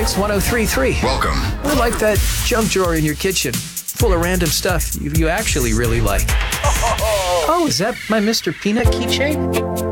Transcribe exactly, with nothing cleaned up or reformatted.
Mix one oh three point three. Welcome. We're like that junk drawer in your kitchen, full of random stuff you, you actually really like. Oh, is that my Mister Peanut keychain?